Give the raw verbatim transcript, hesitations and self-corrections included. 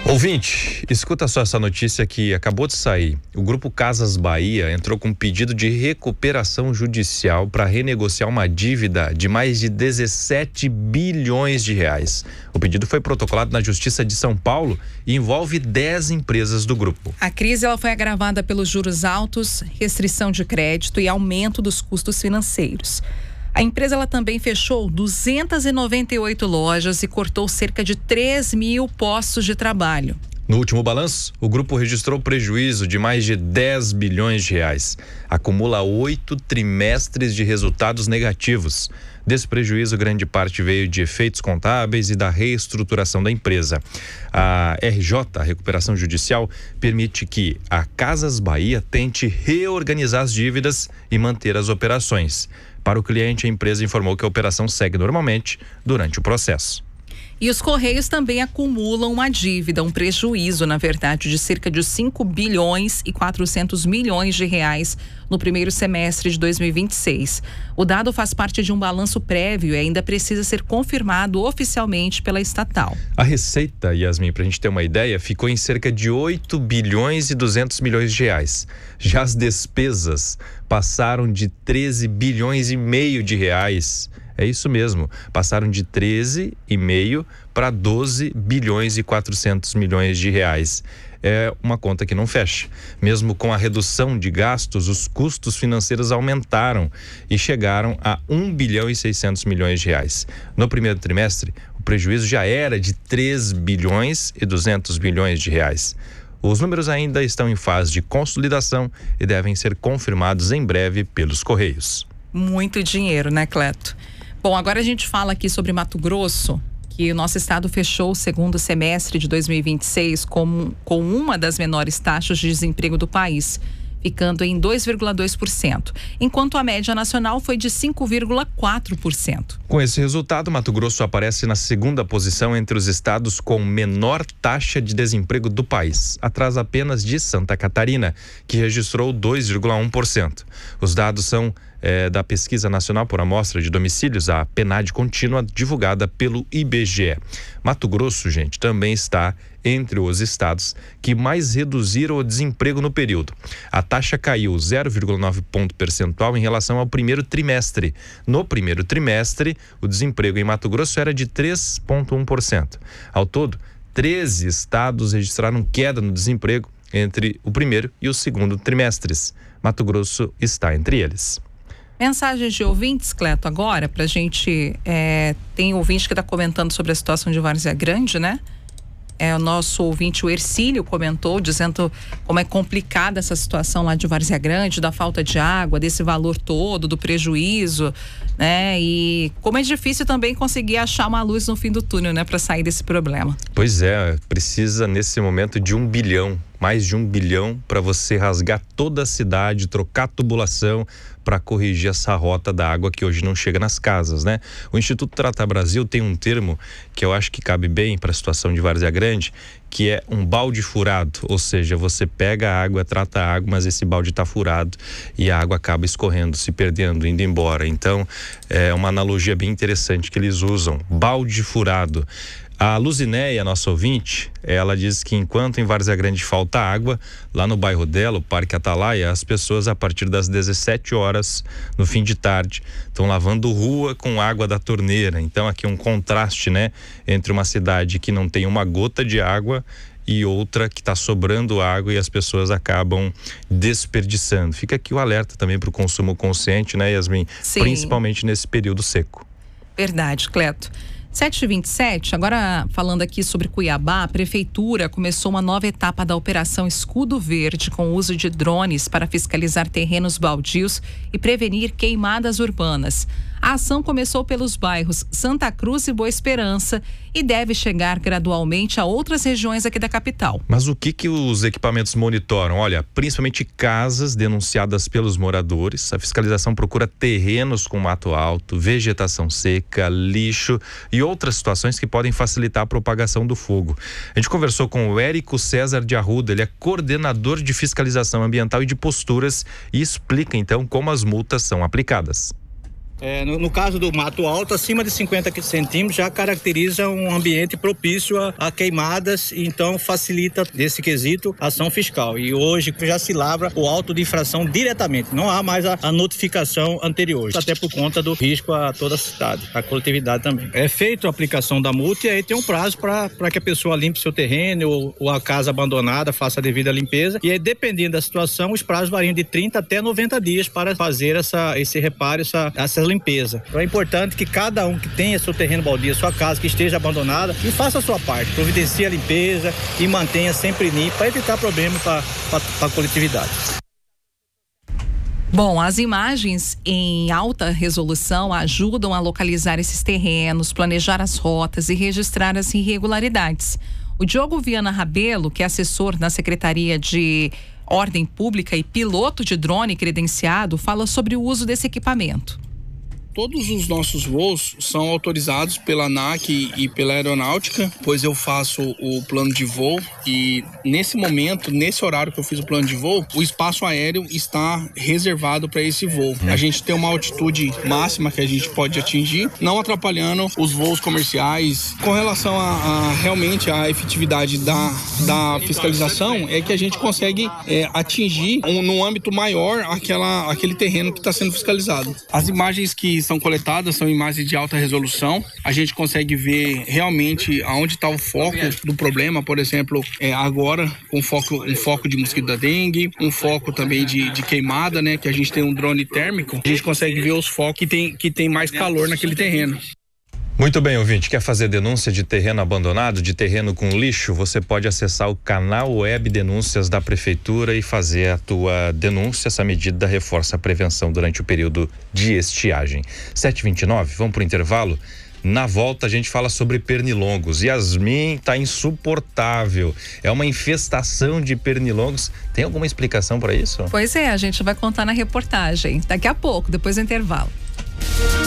Ouvinte, escuta só essa notícia que acabou de sair. O Grupo Casas Bahia entrou com um pedido de recuperação judicial para renegociar uma dívida de mais de dezessete bilhões de reais. O pedido foi protocolado na Justiça de São Paulo e envolve dez empresas do grupo. A crise ela foi agravada pelos juros altos, restrição de crédito e aumento dos custos financeiros. A empresa ela também fechou duzentas e noventa e oito lojas e cortou cerca de três mil postos de trabalho. No último balanço, o grupo registrou prejuízo de mais de dez bilhões de reais. Acumula oito trimestres de resultados negativos. Desse prejuízo, grande parte veio de efeitos contábeis e da reestruturação da empresa. A R J, a Recuperação Judicial, permite que a Casas Bahia tente reorganizar as dívidas e manter as operações. Para o cliente, a empresa informou que a operação segue normalmente durante o processo. E os Correios também acumulam uma dívida, um prejuízo, na verdade, de cerca de cinco bilhões e quatrocentos milhões de reais no primeiro semestre de dois mil e vinte e seis. O dado faz parte de um balanço prévio e ainda precisa ser confirmado oficialmente pela estatal. A receita, Yasmin, para a gente ter uma ideia, ficou em cerca de oito bilhões e duzentos milhões de reais. Já as despesas passaram de treze bilhões e meio de reais. É isso mesmo, passaram de treze e meio para doze bilhões e quatrocentos milhões de reais. É uma conta que não fecha. Mesmo com a redução de gastos, os custos financeiros aumentaram e chegaram a um bilhão e seiscentos milhões de reais. No primeiro trimestre, o prejuízo já era de três bilhões e duzentos milhões de reais. Os números ainda estão em fase de consolidação e devem ser confirmados em breve pelos Correios. Muito dinheiro, né, Cleto? Bom, agora a gente fala aqui sobre Mato Grosso, que o nosso estado fechou o segundo semestre de dois mil e vinte e seis com, com uma das menores taxas de desemprego do país, ficando em dois vírgula dois por cento, enquanto a média nacional foi de cinco vírgula quatro por cento. Com esse resultado, Mato Grosso aparece na segunda posição entre os estados com menor taxa de desemprego do país, atrás apenas de Santa Catarina, que registrou dois vírgula um por cento. Os dados são É, da Pesquisa Nacional por Amostra de Domicílios, a PNAD contínua, divulgada pelo I B G E. Mato Grosso, gente, também está entre os estados que mais reduziram o desemprego no período. A taxa caiu zero vírgula nove ponto percentual em relação ao primeiro trimestre. No primeiro trimestre, o desemprego em Mato Grosso era de três vírgula um por cento. Ao todo, treze estados registraram queda no desemprego entre o primeiro e o segundo trimestres. Mato Grosso está entre eles. Mensagens de ouvintes, Cleto, agora, pra gente, é, tem ouvinte que está comentando sobre a situação de Várzea Grande, né? É, o nosso ouvinte, o Ercílio, comentou, dizendo como é complicada essa situação lá de Várzea Grande, da falta de água, desse valor todo, do prejuízo, né? E como é difícil também conseguir achar uma luz no fim do túnel, né? Para sair desse problema. Pois é, precisa nesse momento de um bilhão, mais de um bilhão para você rasgar toda a cidade, trocar tubulação para corrigir essa rota da água que hoje não chega nas casas, né? O Instituto Trata Brasil tem um termo que eu acho que cabe bem para a situação de Várzea Grande, que é um balde furado, ou seja, você pega a água, trata a água, mas esse balde está furado e a água acaba escorrendo, se perdendo, indo embora. Então, é uma analogia bem interessante que eles usam, balde furado. A Luzinéia, nossa ouvinte, ela diz que enquanto em Várzea Grande falta água, lá no bairro dela, o Parque Atalaia, as pessoas a partir das dezessete horas, no fim de tarde, estão lavando rua com água da torneira. Então aqui um contraste, né, entre uma cidade que não tem uma gota de água e outra que está sobrando água e as pessoas acabam desperdiçando. Fica aqui o alerta também para o consumo consciente, né, Yasmin? Sim. Principalmente nesse período seco. Verdade, Cleto. sete e vinte e sete, agora falando aqui sobre Cuiabá, a prefeitura começou uma nova etapa da Operação Escudo Verde com o uso de drones para fiscalizar terrenos baldios e prevenir queimadas urbanas. A ação começou pelos bairros Santa Cruz e Boa Esperança e deve chegar gradualmente a outras regiões aqui da capital. Mas o que que os equipamentos monitoram? Olha, principalmente casas denunciadas pelos moradores. A fiscalização procura terrenos com mato alto, vegetação seca, lixo e outras situações que podem facilitar a propagação do fogo. A gente conversou com o Érico César de Arruda, ele é coordenador de fiscalização ambiental e de posturas e explica então como as multas são aplicadas. É, no, no caso do mato alto, acima de cinquenta centímetros já caracteriza um ambiente propício a, a queimadas, e então facilita nesse quesito a ação fiscal. E hoje já se lavra o auto de infração diretamente, não há mais a, a notificação anterior, até por conta do risco a toda a cidade, a coletividade também. É feita a aplicação da multa e aí tem um prazo para que a pessoa limpe seu terreno ou, ou a casa abandonada, faça a devida limpeza, e aí dependendo da situação, os prazos variam de trinta até noventa dias para fazer essa, esse reparo, essa, essa limpeza. Então é importante que cada um que tenha seu terreno baldio, sua casa que esteja abandonada, que faça a sua parte, providencie a limpeza e mantenha sempre limpo para evitar problemas para a coletividade. Bom, as imagens em alta resolução ajudam a localizar esses terrenos, planejar as rotas e registrar as irregularidades. O Diogo Viana Rabelo, que é assessor na Secretaria de Ordem Pública e piloto de drone credenciado, fala sobre o uso desse equipamento. Todos os nossos voos são autorizados pela ANAC e pela Aeronáutica, pois eu faço o plano de voo e nesse momento, nesse horário que eu fiz o plano de voo, o espaço aéreo está reservado para esse voo. A gente tem uma altitude máxima que a gente pode atingir, não atrapalhando os voos comerciais. Com relação a, a realmente a efetividade da, da fiscalização, é que a gente consegue é, atingir um, num âmbito maior aquela, aquele terreno que está sendo fiscalizado. As imagens que são coletadas são imagens de alta resolução. A gente consegue ver realmente aonde está o foco do problema, por exemplo, é, agora com foco, um foco de mosquito da dengue, um foco também de, de queimada, né? Que a gente tem um drone térmico, a gente consegue ver os focos que tem, que tem mais calor naquele terreno. Muito bem, ouvinte, quer fazer denúncia de terreno abandonado, de terreno com lixo? Você pode acessar o canal web Denúncias da Prefeitura e fazer a tua denúncia. Essa medida reforça a prevenção durante o período de estiagem. sete e vinte e nove, vamos para o intervalo? Na volta a gente fala sobre pernilongos. Yasmin, tá insuportável. É uma infestação de pernilongos. Tem alguma explicação para isso? Pois é, a gente vai contar na reportagem daqui a pouco, depois do intervalo.